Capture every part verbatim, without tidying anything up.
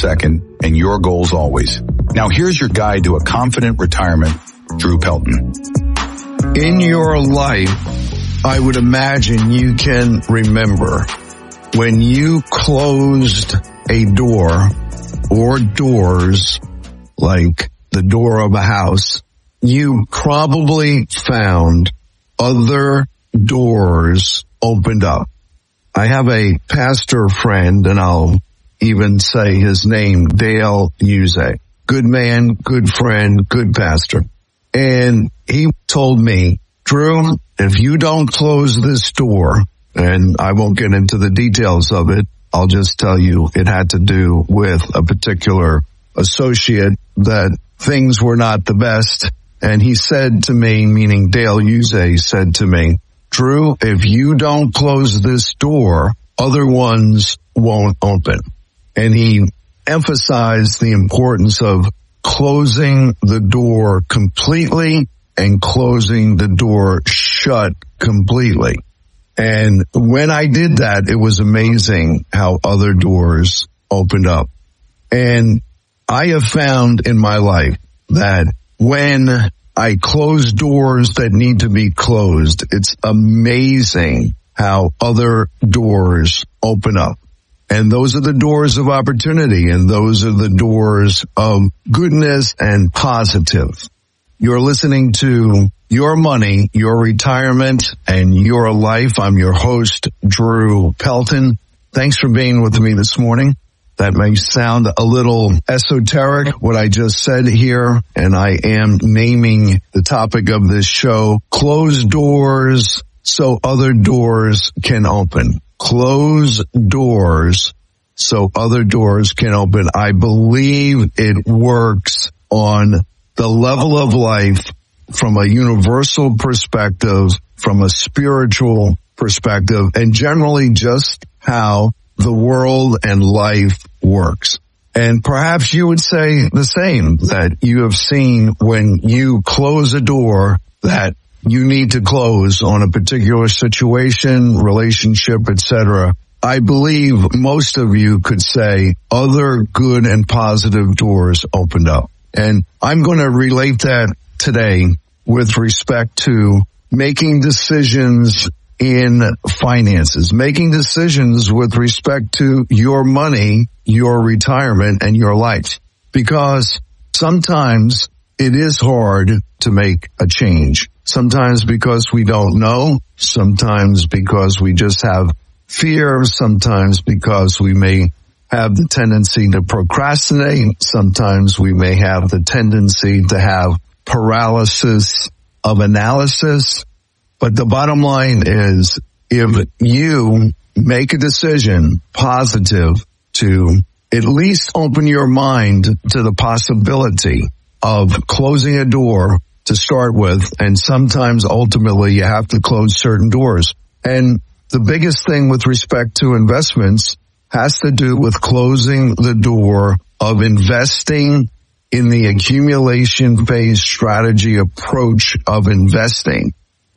second and your goals always. Now here's your guide to a confident retirement, Drew Pelton. In your life, I would imagine you can remember when you closed a door or doors, like the door of a house, you probably found other doors opened up. I have a pastor friend, and I'll even say his name, Dale Uzay. Good man, good friend, good pastor. And he told me, Drew, if you don't close this door, and I won't get into the details of it, I'll just tell you it had to do with a particular associate that things were not the best. And he said to me, meaning Dale Uzay said to me, Drew, if you don't close this door, other ones won't open. And he emphasized the importance of closing the door completely and closing the door shut completely. And when I did that, it was amazing how other doors opened up. And I have found in my life that when I close doors that need to be closed, it's amazing how other doors open up. And those are the doors of opportunity, and those are the doors of goodness and positive. You're listening to Your Money, Your Retirement, and Your Life. I'm your host, Drew Pelton. Thanks for being with me this morning. That may sound a little esoteric, what I just said here, and I am naming the topic of this show, Close Doors So Other Doors Can Open. Close doors so other doors can open. I believe it works on the level of life from a universal perspective, from a spiritual perspective, and generally just how the world and life works. And perhaps you would say the same, that you have seen when you close a door that you need to close on a particular situation, relationship, et cetera. I believe most of you could say other good and positive doors opened up. And I'm going to relate that today with respect to making decisions in finances, making decisions with respect to your money, your retirement, and your life. Because sometimes it is hard to make a change. Sometimes because we don't know, sometimes because we just have fear, sometimes because we may have the tendency to procrastinate, sometimes we may have the tendency to have paralysis of analysis. But the bottom line is, if you make a decision positive to at least open your mind to the possibility of closing a door to start with, and sometimes ultimately you have to close certain doors. And the biggest thing with respect to investments has to do with closing the door of investing in the accumulation phase strategy approach of investing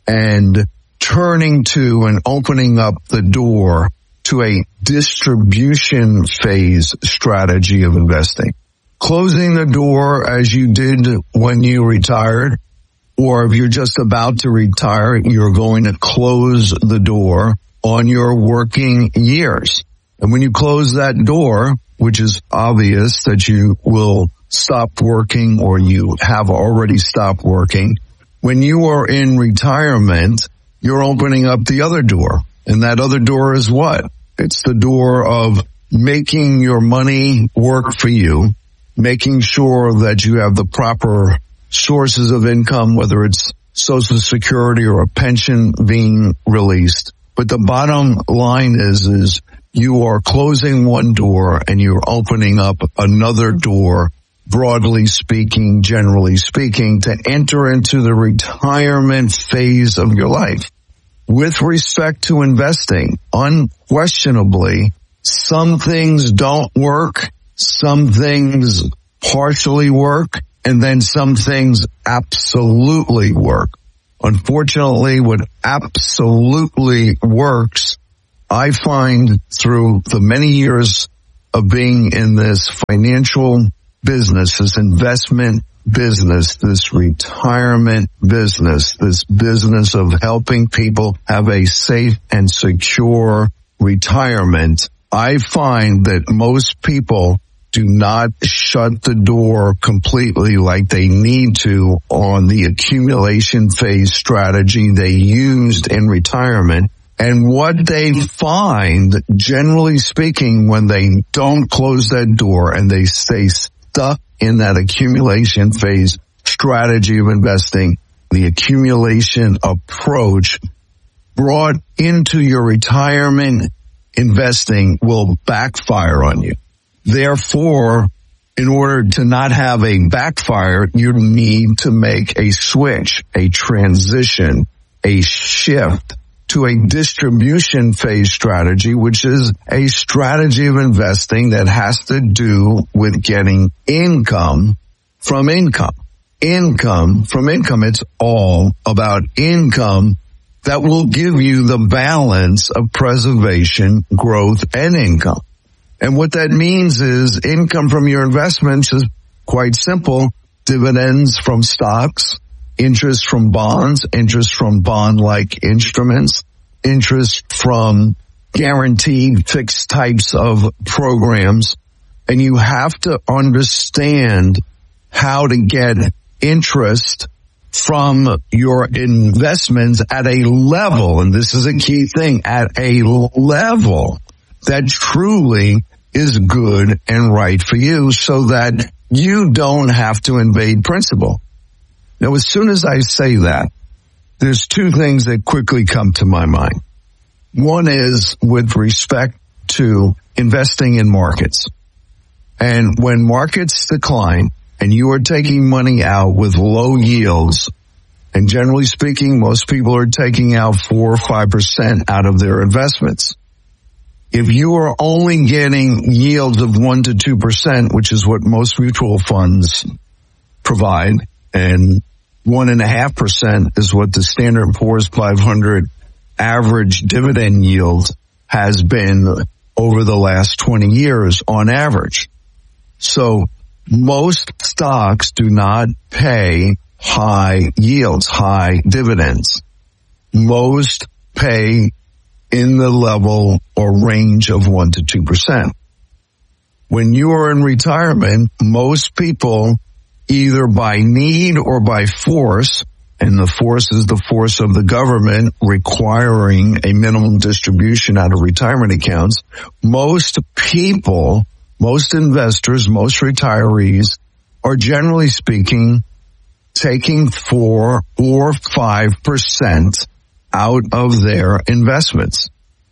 and turning to and opening up the door to a distribution phase strategy of investing. Closing the door as you did when you retired, or if you're just about to retire, you're going to close the door on your working years. And when you close that door, which is obvious that you will stop working or you have already stopped working, when you are in retirement, you're opening up the other door. And that other door is what? It's the door of making your money work for you, making sure that you have the proper sources of income, whether it's Social Security or a pension being released. But the bottom line is, is you are closing one door and you're opening up another door, broadly speaking, generally speaking, to enter into the retirement phase of your life. With respect to investing, unquestionably, some things don't work, some things partially work, and then some things absolutely work. Unfortunately, what absolutely works, I find through the many years of being in this financial business, this investment business, this retirement business, this business of helping people have a safe and secure retirement, I find that most people do not shut the door completely like they need to on the accumulation phase strategy they used in retirement. And what they find, generally speaking, when they don't close that door and they stay stuck in that accumulation phase strategy of investing, the accumulation approach brought into your retirement investing will backfire on you. Therefore, in order to not have a backfire, you need to make a switch, a transition, a shift to a distribution phase strategy, which is a strategy of investing that has to do with getting income from income. Income from income. It's all about income that will give you the balance of preservation, growth, and income. And what that means is income from your investments is quite simple. Dividends from stocks, interest from bonds, interest from bond-like instruments, interest from guaranteed fixed types of programs. And you have to understand how to get interest from your investments at a level, and this is a key thing, at a level that truly is good and right for you so that you don't have to invade principal. Now, as soon as I say that, there's two things that quickly come to my mind. One is with respect to investing in markets. And when markets decline and you are taking money out with low yields, and generally speaking, most people are taking out four or five percent out of their investments. If you are only getting yields of one to two percent, which is what most mutual funds provide, and one and a half percent is what the Standard and Poor's five hundred average dividend yield has been over the last twenty years on average. So most stocks do not pay high yields, high dividends. Most pay in the level or range of one to two percent. When you are in retirement, most people either by need or by force, and the force is the force of the government requiring a minimum distribution out of retirement accounts, most people, most investors, most retirees are generally speaking taking four or five percent out of their investments.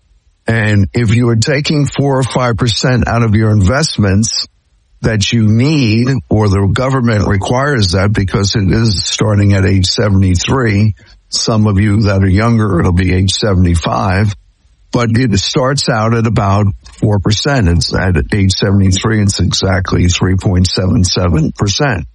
And if you are taking four or five percent out of your investments that you need, or the government requires that because it is starting at age seventy-three, some of you that are younger, it'll be age seventy-five, but it starts out at about four percent. It's at age seventy-three, it's exactly three point seven seven percent.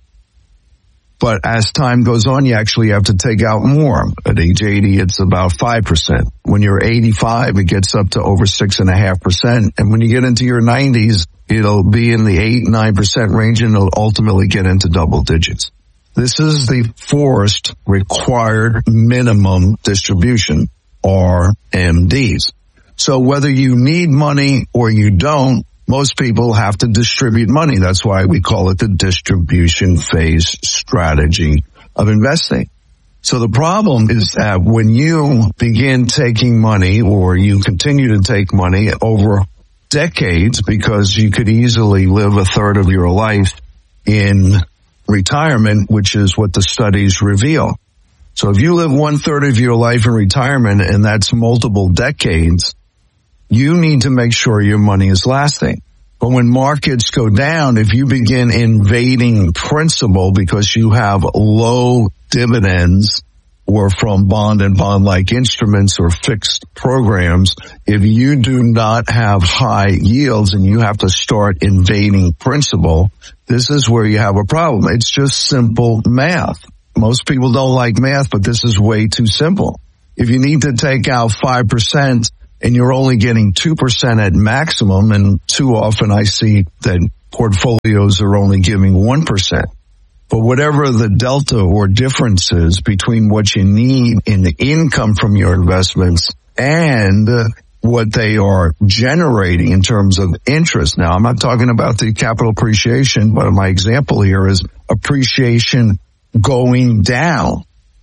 But as time goes on, you actually have to take out more. At age eighty, it's about five percent. When you're eighty-five, it gets up to over six point five percent. And when you get into your nineties, it'll be in the eight, nine percent range, and it'll ultimately get into double digits. This is the forced required minimum distribution, R M Ds. So whether you need money or you don't, most people have to distribute money. That's why we call it the distribution phase strategy of investing. So the problem is that when you begin taking money, or you continue to take money over decades, because you could easily live a third of your life in retirement, which is what the studies reveal. So if you live one third of your life in retirement, and that's multiple decades, you need to make sure your money is lasting. But when markets go down, if you begin invading principal because you have low dividends, or from bond and bond-like instruments or fixed programs, if you do not have high yields and you have to start invading principal, this is where you have a problem. It's just simple math. Most people don't like math, but this is way too simple. If you need to take out five percent and you're only getting two percent at maximum, and too often I see that portfolios are only giving one percent. But whatever the delta or difference is between what you need in the income from your investments and what they are generating in terms of interest. Now, I'm not talking about the capital appreciation, but my example here is appreciation going down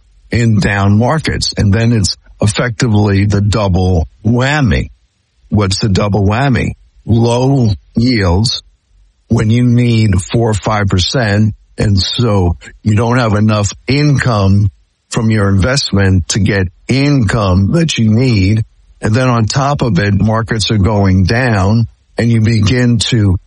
in down markets. And then it's effectively the double whammy. What's the double whammy? Low yields when you need four or five percent. And so you don't have enough income from your investment to get income that you need. And then on top of it, markets are going down and you begin to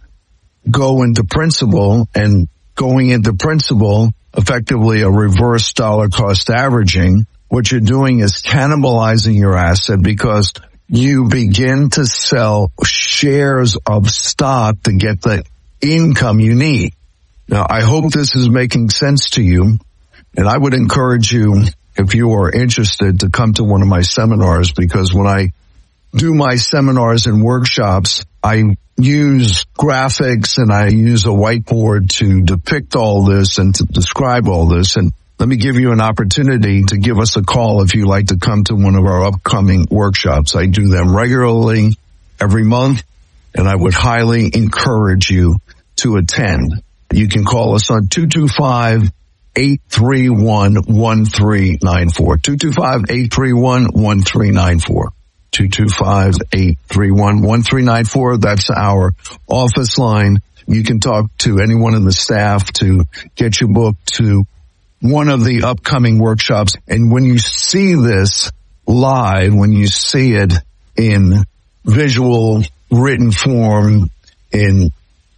go into principal, and going into principal, effectively a reverse dollar cost averaging. What you're doing is cannibalizing your asset because you begin to sell shares of stock to get the income you need. Now, I hope this is making sense to you, and I would encourage you, if you are interested, to come to one of my seminars, because when I do my seminars and workshops, I use graphics and I use a whiteboard to depict all this and to describe all this. And let me give you an opportunity to give us a call if you'd like to come to one of our upcoming workshops. I do them regularly every month, and I would highly encourage you to attend. You can call us on two two five, eight three one, one three nine four. two two five, eight three one, one three nine four. two two five, eight three one, one three nine four. That's our office line. You can talk to anyone in the staff to get your book to one of the upcoming workshops. And when you see this live, when you see it in visual, written form, in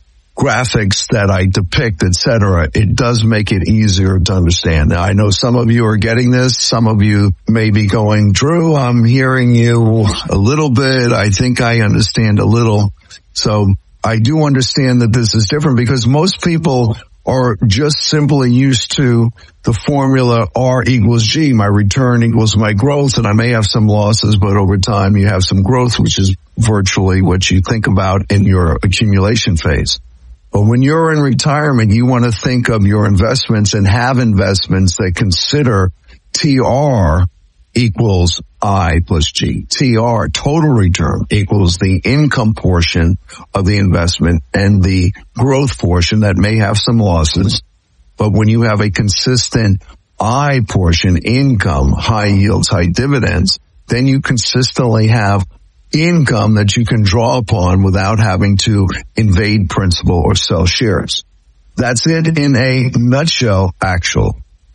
graphics that I depict, et cetera, it does make it easier to understand. Now, I know some of you are getting this. Some of you may be going, Drew, I'm hearing you a little bit. I think I understand a little. So I do understand that this is different because most people are just simply used to the formula R equals G. My return equals my growth, and I may have some losses, but over time you have some growth, which is virtually what you think about in your accumulation phase. But when you're in retirement, you want to think of your investments and have investments that consider T R equals I plus G. T R, total return, equals the income portion of the investment and the growth portion that may have some losses. But when you have a consistent I portion, income, high yields, high dividends, then you consistently have income that you can draw upon without having to invade principal or sell shares. That's it in a nutshell, actual.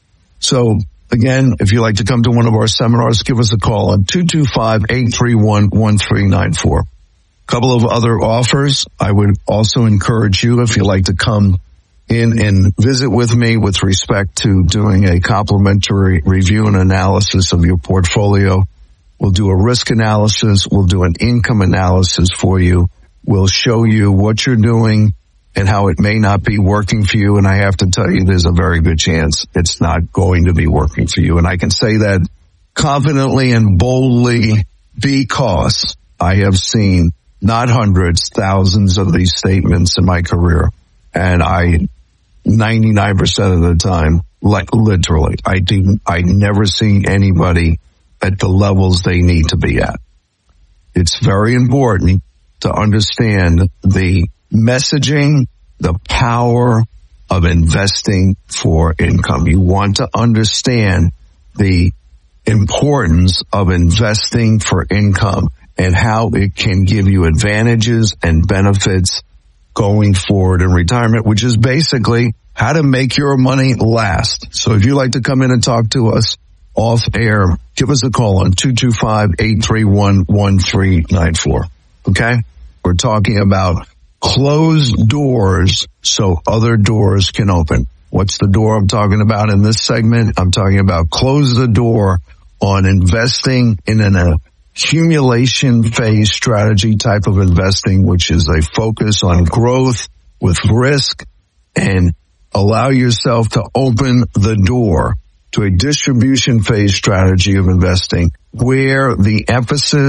So again, if you'd like to come to one of our seminars, give us a call on two two five, eight three one, one three nine four. A couple of other offers. I would also encourage you, if you'd like to come in and visit with me with respect to doing a complimentary review and analysis of your portfolio. We'll do a risk analysis. We'll do an income analysis for you. We'll show you what you're doing and how it may not be working for you. And I have to tell you, there's a very good chance it's not going to be working for you. And I can say that confidently and boldly because I have seen not hundreds, thousands of these statements in my career. And I, ninety-nine percent of the time, like literally, I do, I never see anybody at the levels they need to be at. It's very important to understand the messaging, the power of investing for income. You want to understand the importance of investing for income and how it can give you advantages and benefits going forward in retirement, which is basically how to make your money last. So if you'd like to come in and talk to us off air, give us a call on two two five, eight three one, one three nine four. Okay? We're talking about closed doors so other doors can open. What's the door I'm talking about in this segment? I'm talking about close the door on investing in an accumulation phase strategy type of investing, which is a focus on growth with risk, and allow yourself to open the door to a distribution phase strategy of investing where the emphasis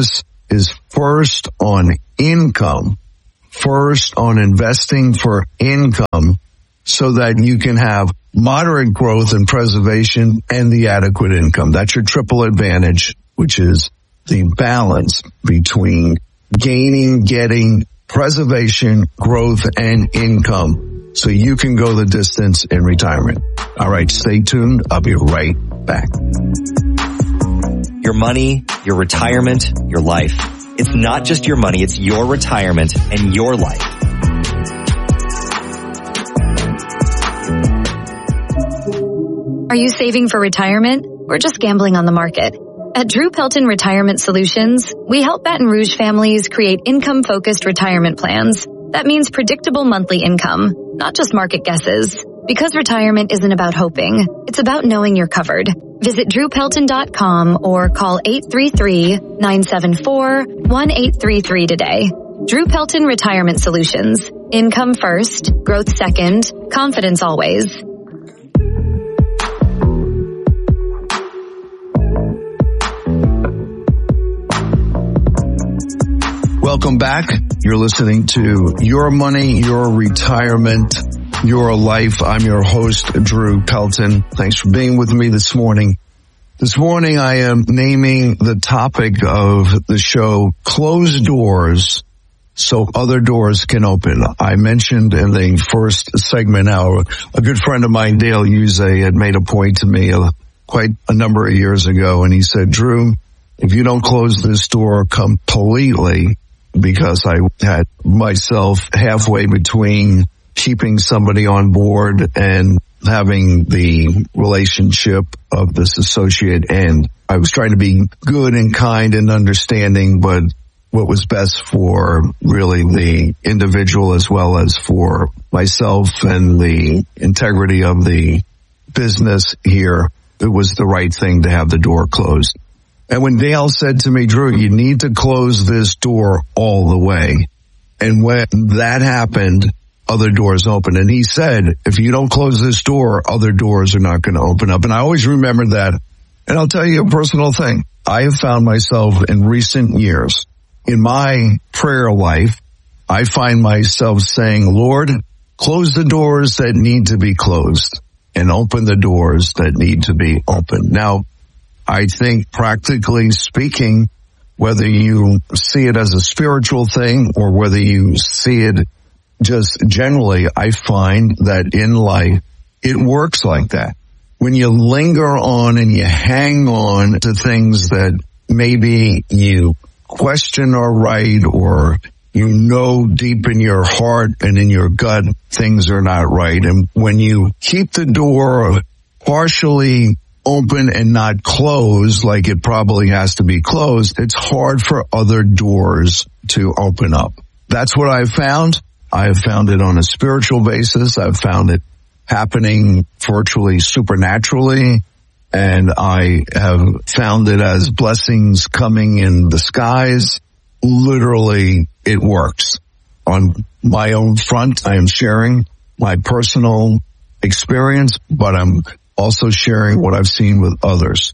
is first on income, first on investing for income so that you can have moderate growth and preservation and the adequate income. That's your triple advantage, which is the balance between gaining, getting, preservation, growth, and income so you can go the distance in retirement. All right, stay tuned. I'll be right back. Your money, your retirement, your life. It's not just your money, it's your retirement and your life. Are you saving for retirement or just gambling on the market? At Drew Pelton Retirement Solutions, we help Baton Rouge families create income-focused retirement plans. That means predictable monthly income, not just market guesses. Because retirement isn't about hoping, it's about knowing you're covered. Visit drew pelton dot com or call eight three three, nine seven four, one eight three three today. Drew Pelton Retirement Solutions. Income first, growth second, confidence always. Welcome back. You're listening to Your Money, Your Retirement, Your Life. I'm your host, Drew Pelton. Thanks for being with me this morning. This morning I am naming the topic of the show, Closed Doors So Other Doors Can Open. I mentioned in the first segment how a good friend of mine, Dale Uze, had made a point to me uh, quite a number of years ago, and he said, Drew, if you don't close this door completely, because I had myself halfway between keeping somebody on board and having the relationship of this associate end. I was trying to be good and kind and understanding, but what was best for really the individual as well as for myself and the integrity of the business here, it was the right thing to have the door closed. And when Dale said to me, Drew, you need to close this door all the way. And when that happened, other doors opened. And he said, if you don't close this door, other doors are not going to open up. And I always remember that. And I'll tell you a personal thing. I have found myself in recent years, in my prayer life, I find myself saying, Lord, close the doors that need to be closed and open the doors that need to be opened. Now, I think practically speaking, whether you see it as a spiritual thing or whether you see it just generally, I find that in life, it works like that. When you linger on and you hang on to things that maybe you question are right, or you know deep in your heart and in your gut things are not right. And when you keep the door partially open and not closed like it probably has to be closed, it's hard for other doors to open up. That's what I've found. I have found it on a spiritual basis. I've found it happening virtually supernaturally. And I have found it as blessings coming in the skies. Literally, it works. On my own front, I am sharing my personal experience, but I'm also sharing what I've seen with others.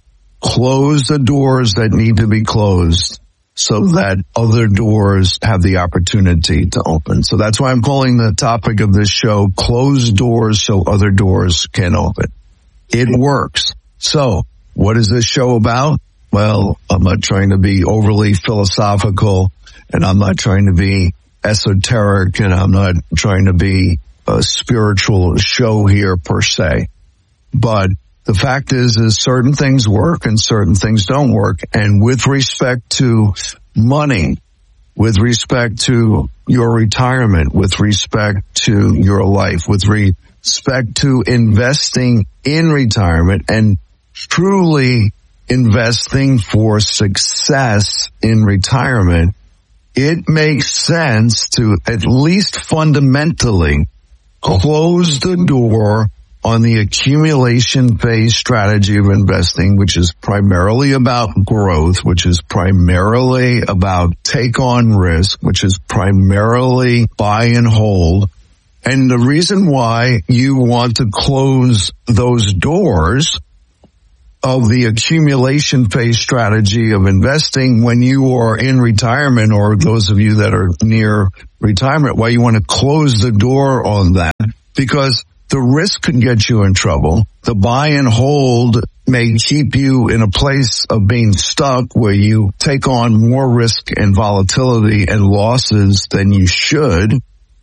Close the doors that need to be closed so that other doors have the opportunity to open. So that's why I'm calling the topic of this show, Closed Doors So Other Doors Can Open. It works. So what is this show about? Well, I'm not trying to be overly philosophical, and I'm not trying to be esoteric, and I'm not trying to be a spiritual show here per se. But the fact is, is certain things work and certain things don't work. And with respect to money, with respect to your retirement, with respect to your life, with respect to investing in retirement and truly investing for success in retirement, it makes sense to at least fundamentally close the door on the accumulation phase strategy of investing, which is primarily about growth, which is primarily about take on risk, which is primarily buy and hold. And the reason why you want to close those doors of the accumulation phase strategy of investing when you are in retirement, or those of you that are near retirement, why you want to close the door on that, because the risk could get you in trouble. The buy and hold may keep you in a place of being stuck where you take on more risk and volatility and losses than you should.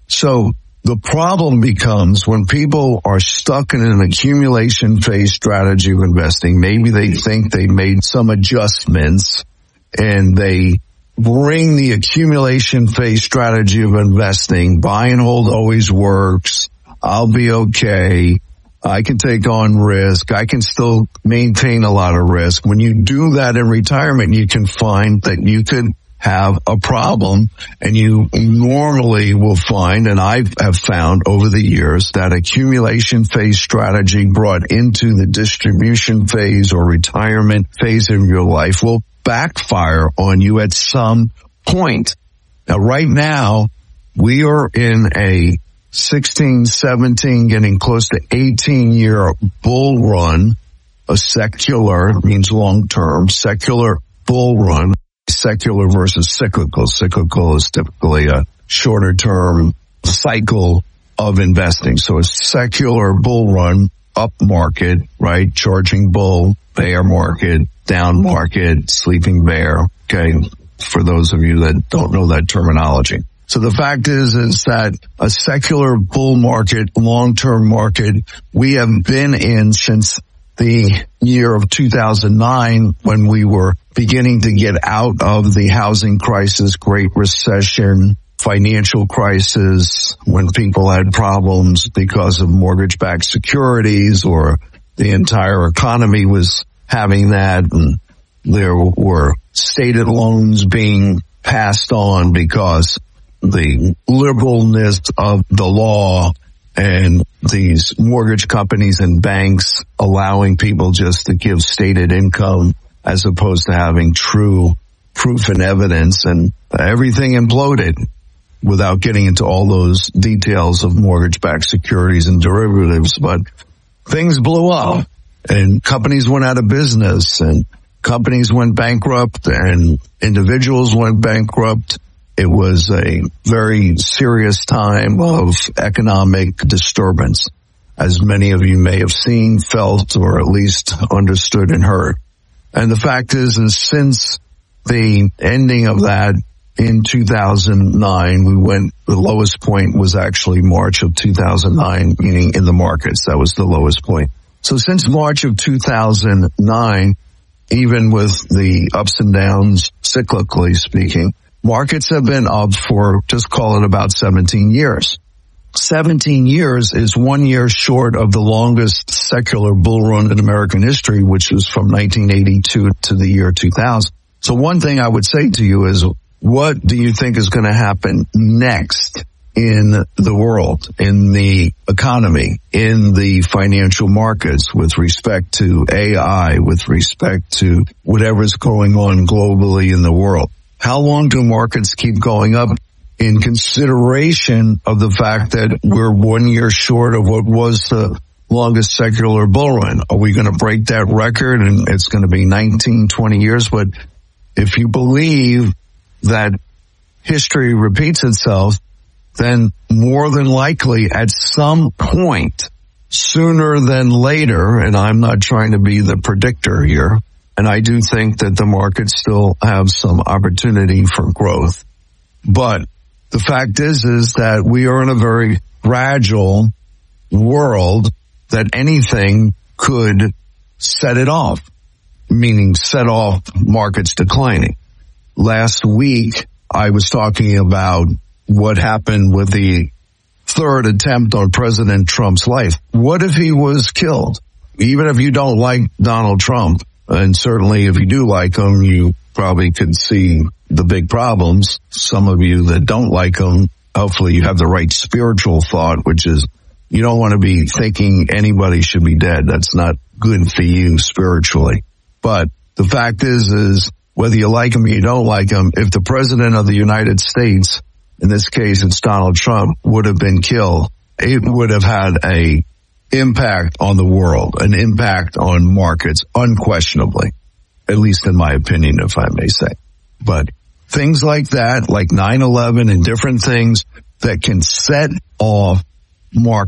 So the problem becomes when people are stuck in an accumulation phase strategy of investing, maybe they think they made some adjustments and they bring the accumulation phase strategy of investing. Buy and hold always works. I'll be okay. I can take on risk. I can still maintain a lot of risk. When you do that in retirement, you can find that you could have a problem, and you normally will find, and I have found over the years, that accumulation phase strategy brought into the distribution phase or retirement phase of your life will backfire on you at some point. Now, right now, we are in a sixteen, seventeen, getting close to eighteen year bull run, a secular, means long term, secular bull run. Secular versus cyclical. Cyclical is typically a shorter term cycle of investing. So a secular bull run, up market, right? Charging bull, bear market, down market, sleeping bear. Okay. For those of you that don't know that terminology. So the fact is, is that a secular bull market, long-term market, we have been in since the year of two thousand nine, when we were beginning to get out of the housing crisis, Great Recession, financial crisis, when people had problems because of mortgage-backed securities, or the entire economy was having that, and there were stated loans being passed on because the liberalness of the law and these mortgage companies and banks allowing people just to give stated income as opposed to having true proof and evidence, and everything imploded without getting into all those details of mortgage-backed securities and derivatives. But things blew up and companies went out of business and companies went bankrupt and individuals went bankrupt. It was a very serious time of economic disturbance, as many of you may have seen, felt, or at least understood and heard. And the fact is, is since the ending of that in two thousand nine, we went, the lowest point was actually March of two thousand nine, meaning in the markets, that was the lowest point. So since March of two thousand nine, even with the ups and downs, cyclically speaking, markets have been up for, just call it about seventeen years. seventeen years is one year short of the longest secular bull run in American history, which was from nineteen eighty-two to the year two thousand. So one thing I would say to you is, what do you think is going to happen next in the world, in the economy, in the financial markets, with respect to A I, with respect to whatever's going on globally in the world? How long do markets keep going up in consideration of the fact that we're one year short of what was the longest secular bull run? Are we going to break that record and it's going to be nineteen, twenty years? But if you believe that history repeats itself, then more than likely at some point, sooner than later, and I'm not trying to be the predictor here, and I do think that the markets still have some opportunity for growth. But the fact is, is that we are in a very fragile world that anything could set it off, meaning set off markets declining. Last week, I was talking about what happened with the third attempt on President Trump's life. What if he was killed? Even if you don't like Donald Trump, and certainly if you do like him, you probably could see the big problems. Some of you that don't like him, hopefully you have the right spiritual thought, which is you don't want to be thinking anybody should be dead. That's not good for you spiritually. But the fact is, is whether you like him or you don't like him, if the president of the United States, in this case it's Donald Trump, would have been killed, it would have had a impact on the world, an impact on markets, unquestionably, at least in my opinion, if I may say. But things like that, like nine eleven and different things that can set off markets